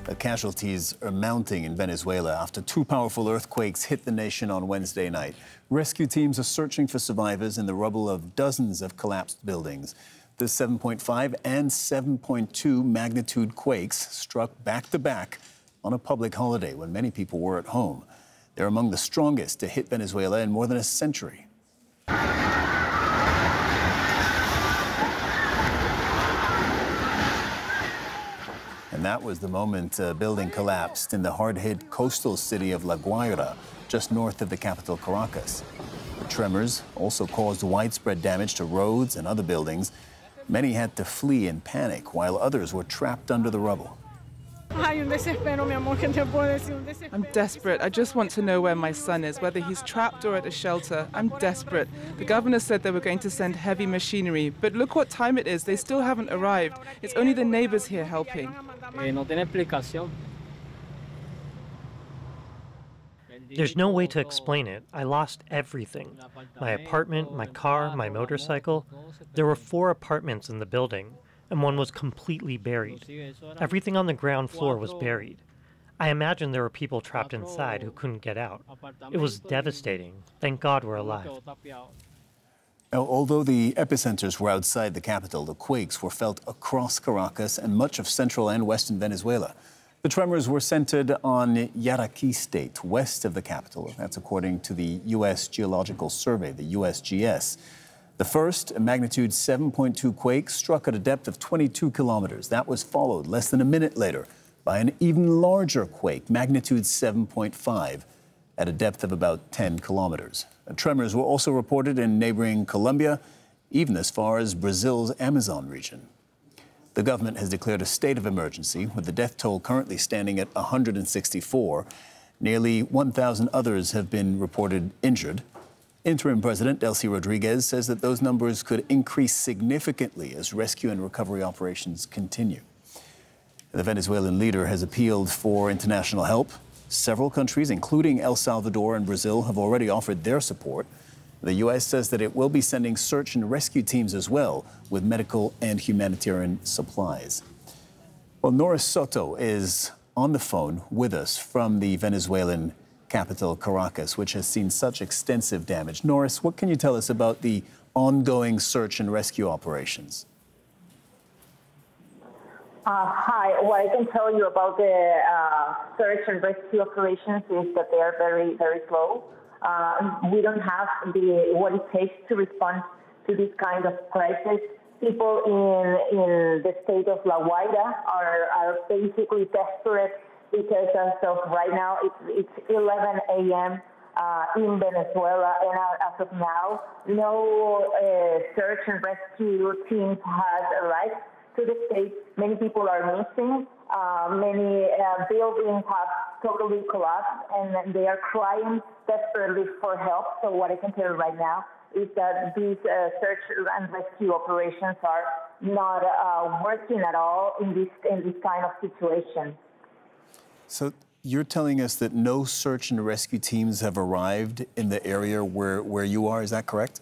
The casualties are mounting in Venezuela after two powerful earthquakes hit the nation on Wednesday night. Rescue teams are searching for survivors in the rubble of dozens of collapsed buildings. The 7.5 and 7.2 magnitude quakes struck back-to-back on a public holiday when many people were at home. They're among the strongest to hit Venezuela in more than a century. And that was the moment a building collapsed in the hard-hit coastal city of La Guaira, just north of the capital, Caracas. The tremors also caused widespread damage to roads and other buildings. Many had to flee in panic, while others were trapped under the rubble. I'm desperate. I just want to know where my son is, whether he's trapped or at a shelter. I'm desperate. The governor said they were going to send heavy machinery, but look what time it is. They still haven't arrived. It's only the neighbors here helping. There's no way to explain it. I lost everything. My apartment, my car, my motorcycle. There were 4 apartments in the building, and one was completely buried. Everything on the ground floor was buried. I imagine there were people trapped inside who couldn't get out. It was devastating. Thank God we're alive. Now, although the epicenters were outside the capital, the quakes were felt across Caracas and much of central and western Venezuela. The tremors were centered on Yaraquí State, west of the capital. That's according to the U.S. Geological Survey, the USGS. The first, a magnitude 7.2 quake, struck at a depth of 22 kilometers. That was followed less than a minute later by an even larger quake, magnitude 7.5, at a depth of about 10 kilometers. The tremors were also reported in neighboring Colombia, even as far as Brazil's Amazon region. The government has declared a state of emergency, with the death toll currently standing at 164. Nearly 1,000 others have been reported injured. Interim President Delcy Rodriguez says that those numbers could increase significantly as rescue and recovery operations continue. The Venezuelan leader has appealed for international help. Several countries, including El Salvador and Brazil, have already offered their support. The U.S. says that it will be sending search and rescue teams as well, with medical and humanitarian supplies. Well, Norris Soto is on the phone with us from the Venezuelan capital, Caracas, which has seen such extensive damage. Norris, what can you tell us about the ongoing search and rescue operations? Hi. What I can tell you about the search and rescue operations is that they are very, very slow. We don't have what it takes to respond to this kind of crisis. People in the state of La Guaira are basically desperate because as of right now, it's 11 a.m. In Venezuela, and as of now, no search and rescue teams has arrived to the state. Many people are missing. Many buildings have totally collapsed, and they are crying desperately for help. So what I can tell you right now is that these search and rescue operations are not working at all in this kind of situation. So you're telling us that no search and rescue teams have arrived in the area where you are, is that correct?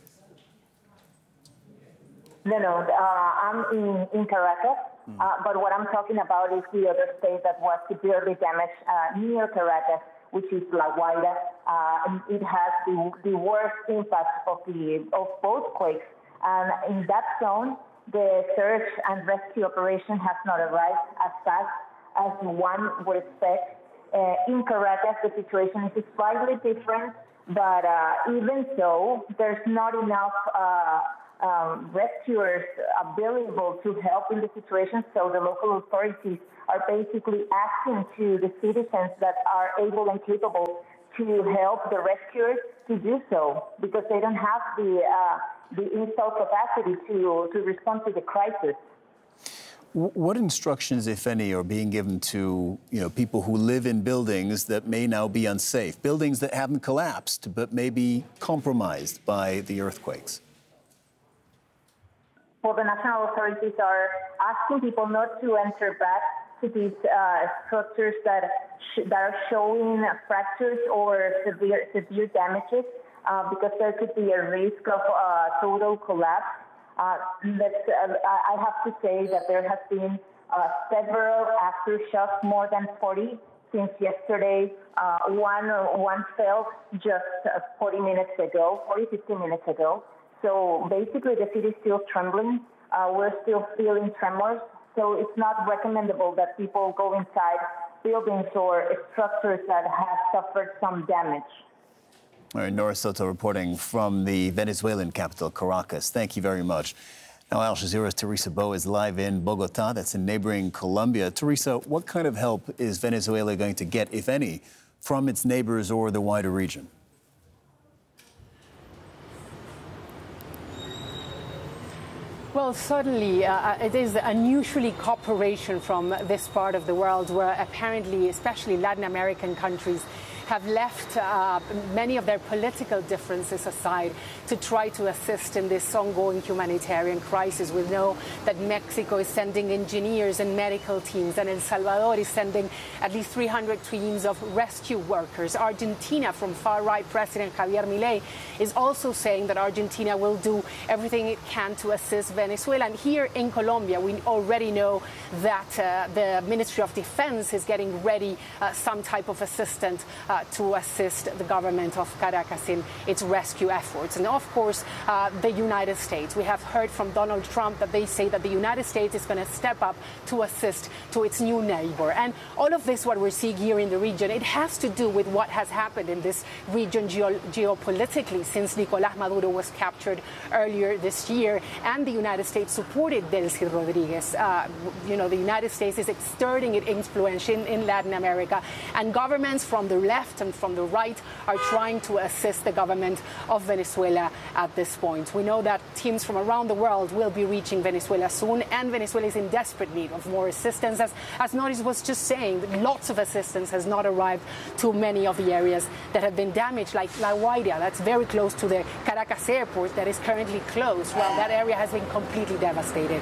No, I'm in Caracas, but what I'm talking about is the other state that was severely damaged near Caracas, which is La Guaira. It has the worst impact of both quakes, and in that zone, the search and rescue operation has not arrived as fast as one would expect. In Caracas, the situation is slightly different, but even so, there's not enough rescuers available to help in the situation, so the local authorities are basically asking to the citizens that are able and capable to help the rescuers to do so, because they don't have the install capacity to respond to the crisis. What instructions, if any, are being given to people who live in buildings that may now be unsafe, buildings that haven't collapsed but may be compromised by the earthquakes? Well, the national authorities are asking people not to enter back to these structures that are showing fractures or severe damages because there could be a risk of total collapse. I have to say that there has been Several aftershocks, more than 40 since yesterday. One fell just 40 minutes ago, 50 minutes ago. So basically the city is still trembling. We're still feeling tremors. So it's not recommendable that people go inside buildings or structures that have suffered some damage. All right, Nora Soto reporting from the Venezuelan capital, Caracas. Thank you very much. Now, Al Jazeera's Teresa Bo is live in Bogota, that's in neighboring Colombia. Teresa, what kind of help is Venezuela going to get, if any, from its neighbors or the wider region? Well, certainly it is unusually cooperation from this part of the world where apparently, especially Latin American countries, have left many of their political differences aside to try to assist in this ongoing humanitarian crisis. We know that Mexico is sending engineers and medical teams, and El Salvador is sending at least 300 teams of rescue workers. Argentina, from far-right President Javier Milei, is also saying that Argentina will do everything it can to assist Venezuela. And here in Colombia, we already know that the Ministry of Defense is getting ready some type of assistance to assist the government of Caracas in its rescue efforts. And of course, the United States. We have heard from Donald Trump that they say that the United States is going to step up to assist to its new neighbor. And all of this, what we're seeing here in the region, it has to do with what has happened in this region geopolitically since Nicolás Maduro was captured earlier this year, and the United States supported Delcy Rodriguez. The United States is exerting its influence in Latin America, and governments from the left and from the right are trying to assist the government of Venezuela at this point. We know that teams from around the world will be reaching Venezuela soon, and Venezuela is in desperate need of more assistance. As Norris was just saying, lots of assistance has not arrived to many of the areas that have been damaged, like La Guaira, that's very close to the Caracas airport that is currently closed. Well, that area has been completely devastated.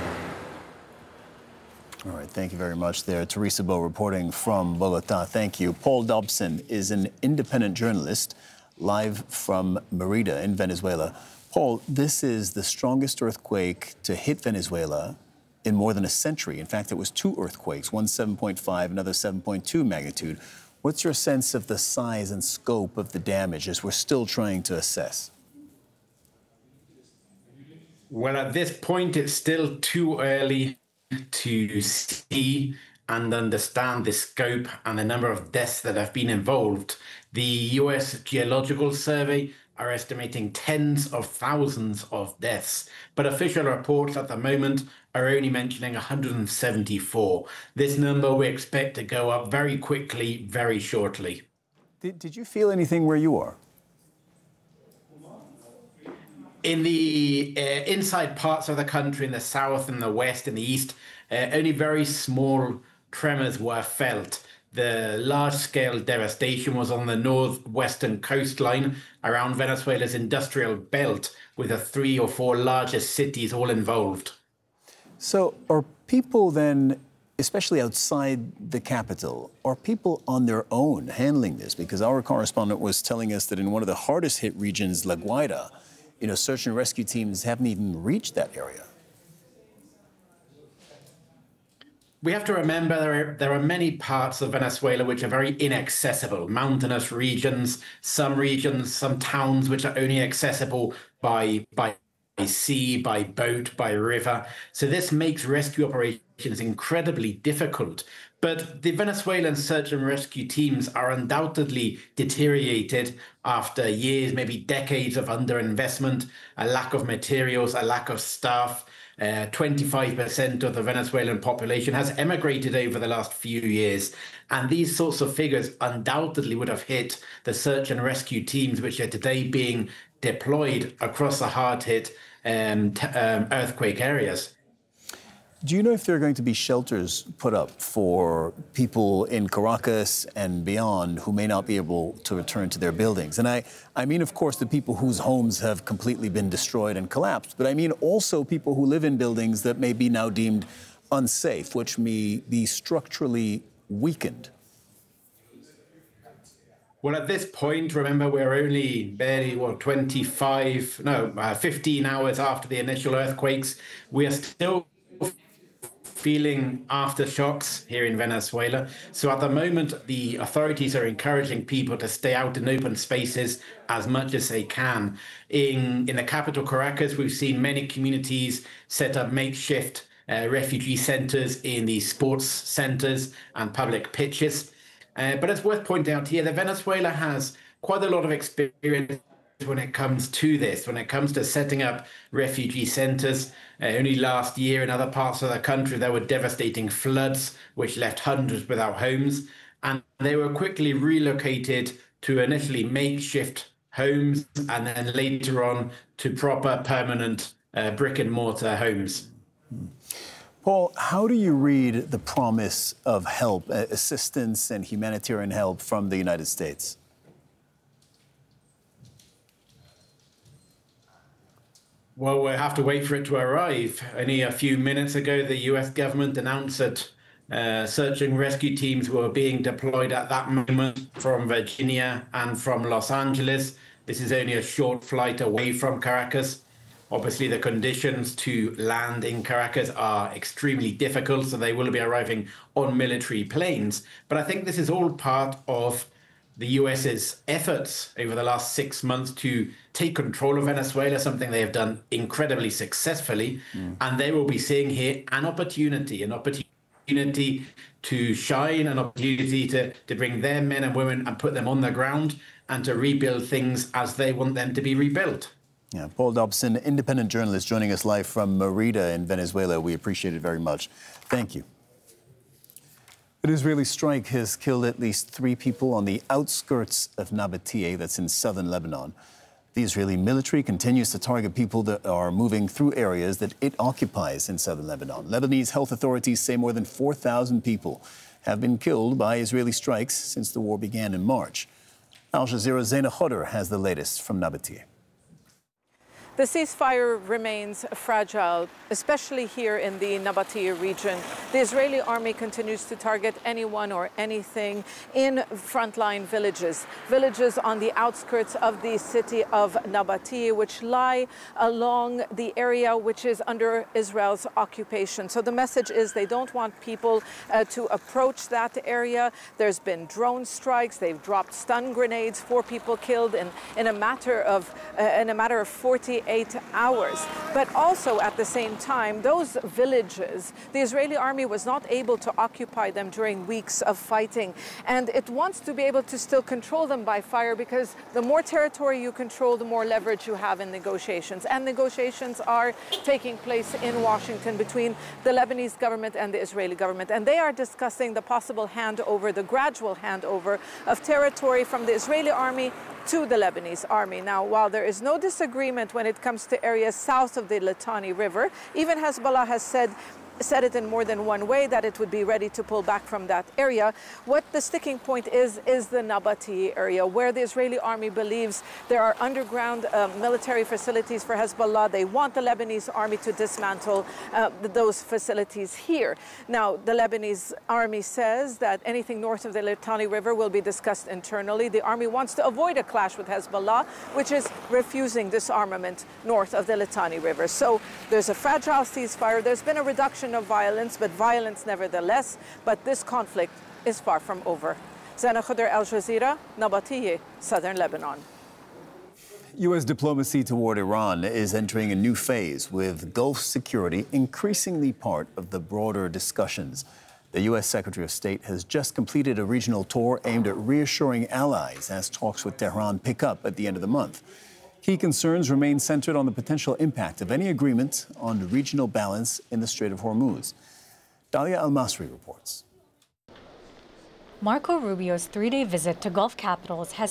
All right, thank you very much there. Teresa Bo reporting from Bogota. Thank you. Paul Dobson is an independent journalist live from Merida in Venezuela. Paul, this is the strongest earthquake to hit Venezuela in more than a century. In fact, it was two earthquakes, one 7.5, another 7.2 magnitude. What's your sense of the size and scope of the damage as we're still trying to assess? Well, at this point, it's still too early to see and understand the scope and the number of deaths that have been involved. The US Geological Survey are estimating tens of thousands of deaths, but official reports at the moment are only mentioning 174. This number we expect to go up very quickly, very shortly. Did you feel anything where you are? In the inside parts of the country, in the south and the west and the east, only very small tremors were felt. The large-scale devastation was on the northwestern coastline around Venezuela's industrial belt, with the 3 or 4 largest cities all involved. So are people then, especially outside the capital, are people on their own handling this? Because our correspondent was telling us that in one of the hardest hit regions, La Guaira, search and rescue teams haven't even reached that area. We have to remember there are many parts of Venezuela which are very inaccessible, mountainous regions, some towns which are only accessible by sea, by boat, by river. So this makes rescue operations incredibly difficult. But the Venezuelan search and rescue teams are undoubtedly deteriorated after years, maybe decades of underinvestment, a lack of materials, a lack of staff. 25% of the Venezuelan population has emigrated over the last few years. And these sorts of figures undoubtedly would have hit the search and rescue teams, which are today being deployed across the hard-hit earthquake areas. Do you know if there are going to be shelters put up for people in Caracas and beyond who may not be able to return to their buildings? And I mean, of course, the people whose homes have completely been destroyed and collapsed, but I mean also people who live in buildings that may be now deemed unsafe, which may be structurally weakened. Well, at this point, remember, we're only barely, 15 hours after the initial earthquakes. We are still feeling aftershocks here in Venezuela. So at the moment, the authorities are encouraging people to stay out in open spaces as much as they can. In the capital, Caracas, we've seen many communities set up makeshift refugee centers in the sports centers and public pitches. But it's worth pointing out here that Venezuela has quite a lot of experience when it comes to this, when it comes to setting up refugee centers. Only last year in other parts of the country, there were devastating floods, which left hundreds without homes. And they were quickly relocated to initially makeshift homes and then later on to proper permanent brick and mortar homes. Paul, how do you read the promise of help, assistance and humanitarian help from the United States? Well, we'll have to wait for it to arrive. Only a few minutes ago, the US government announced that search and rescue teams were being deployed at that moment from Virginia and from Los Angeles. This is only a short flight away from Caracas. Obviously, the conditions to land in Caracas are extremely difficult, so they will be arriving on military planes. But I think this is all part of the US's efforts over the last 6 months to take control of Venezuela, something they have done incredibly successfully. And they will be seeing here an opportunity to shine, an opportunity to bring their men and women and put them on the ground and to rebuild things as they want them to be rebuilt. Yeah, Paul Dobson, independent journalist, joining us live from Merida in Venezuela. We appreciate it very much. Thank you. An Israeli strike has killed at least 3 people on the outskirts of Nabatea, that's in southern Lebanon. The Israeli military continues to target people that are moving through areas that it occupies in southern Lebanon. Lebanese health authorities say more than 4,000 people have been killed by Israeli strikes since the war began in March. Al Jazeera's Zaina Khodr has the latest from Nabatea. The ceasefire remains fragile, especially here in the Nabatea region. The Israeli army continues to target anyone or anything in frontline villages, villages on the outskirts of the city of Nabatea, which lie along the area which is under Israel's occupation. So the message is they don't want people to approach that area. There's been drone strikes. They've dropped stun grenades. 4 people killed in a matter of 48 hours. But also at the same time, those villages, the Israeli army was not able to occupy them during weeks of fighting. And it wants to be able to still control them by fire, because the more territory you control, the more leverage you have in negotiations. And negotiations are taking place in Washington between the Lebanese government and the Israeli government. And they are discussing the possible handover, the gradual handover of territory from the Israeli army to the Lebanese army. Now, while there is no disagreement when it comes to areas south of the Litani River, even Hezbollah has said it in more than one way that it would be ready to pull back from that area. What the sticking point is the Nabatea area, where the Israeli army believes there are underground military facilities for Hezbollah. They want the Lebanese army to dismantle those facilities here. Now, the Lebanese army says that anything north of the Litani River will be discussed internally. The army wants to avoid a clash with Hezbollah, which is refusing disarmament north of the Litani River. So there's a fragile ceasefire. There's been a reduction of violence, but violence nevertheless. But this conflict is far from over. Zaina Khodr, Al Jazeera, Nabatea, southern Lebanon. U.S. diplomacy toward Iran is entering a new phase, with Gulf security increasingly part of the broader discussions. The U.S. Secretary of State has just completed a regional tour aimed at reassuring allies as talks with Tehran pick up at the end of the month. Key concerns remain centered on the potential impact of any agreement on regional balance in the Strait of Hormuz. Dalia Al-Masri reports. Marco Rubio's 3-day visit to Gulf capitals has